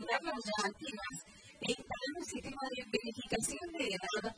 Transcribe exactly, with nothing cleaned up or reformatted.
las llantinas están en sistema de verificación de edad